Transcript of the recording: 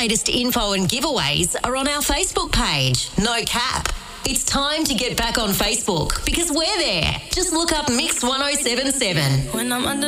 latest info and giveaways are on our Facebook page. No cap. It's time to get back on Facebook because we're there. Just look up Mix 1077. When I'm under